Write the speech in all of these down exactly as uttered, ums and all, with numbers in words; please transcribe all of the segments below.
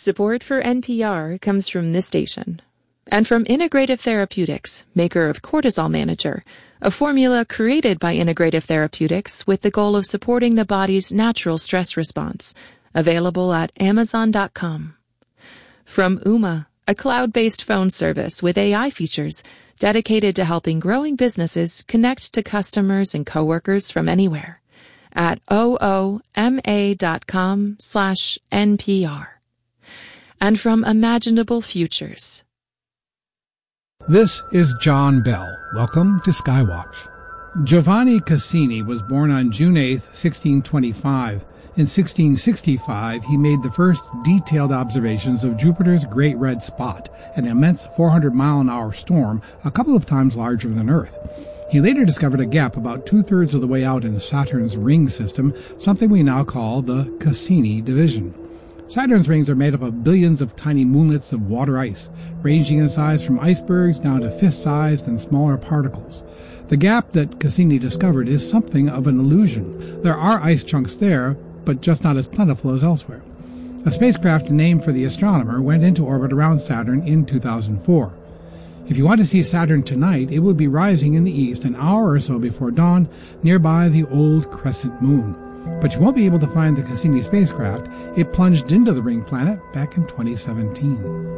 Support for N P R comes from this station and from Integrative Therapeutics, maker of Cortisol Manager, a formula created by Integrative Therapeutics with the goal of supporting the body's natural stress response, available at amazon dot com. From Ooma, a cloud-based phone service with A I features dedicated to helping growing businesses connect to customers and coworkers from anywhere at ooma dot com slash N P R. And from Imaginable Futures. This is John Bell. Welcome to Skywatch. Giovanni Cassini was born on June eighth, sixteen twenty-five. In sixteen sixty-five, he made the first detailed observations of Jupiter's Great Red Spot, an immense four hundred mile an hour storm a couple of times larger than Earth. He later discovered a gap about two-thirds of the way out in Saturn's ring system, something we now call the Cassini division. Saturn's rings are made up of billions of tiny moonlets of water ice, ranging in size from icebergs down to fist-sized and smaller particles. The gap that Cassini discovered is something of an illusion. There are ice chunks there, but just not as plentiful as elsewhere. A spacecraft named for the astronomer went into orbit around Saturn in two thousand four. If you want to see Saturn tonight, it will be rising in the east an hour or so before dawn, nearby the old crescent moon. But you won't be able to find the Cassini spacecraft. It plunged into the ring planet back in twenty seventeen.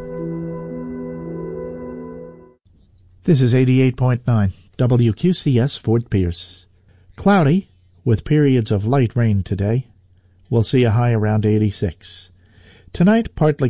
This is eighty-eight point nine W Q C S Fort Pierce. Cloudy, with periods of light rain today. We'll see a high around eighty-six. Tonight, partly